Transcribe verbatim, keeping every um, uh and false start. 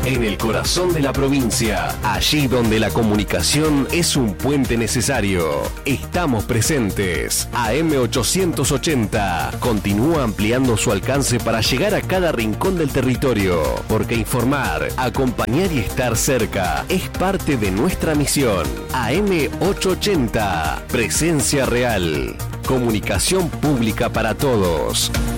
en el corazón de la provincia, allí donde la comunicación es un puente necesario. Estamos presentes. A M ochocientos ochenta continúa ampliando su alcance para llegar a cada rincón del territorio, porque informar, acompañar y estar cerca es parte de nuestra misión. A M ochocientos ochenta, presencia real. Comunicación pública para todos.